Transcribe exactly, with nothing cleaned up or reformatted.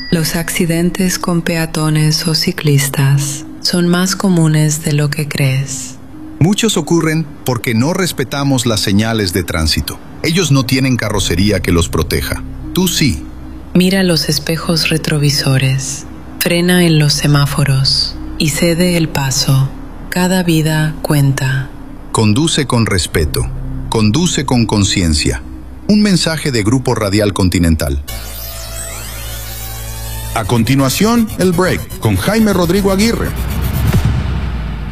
Los accidentes con peatones o ciclistas son más comunes de lo que crees. Muchos ocurren porque no respetamos las señales de tránsito. Ellos no tienen carrocería que los proteja. Tú sí. Mira los espejos retrovisores, frena en los semáforos y cede el paso. Cada vida cuenta. Conduce con respeto. Conduce con conciencia. Un mensaje de Grupo Radial Continental. A continuación, el break con Jaime Rodrigo Aguirre.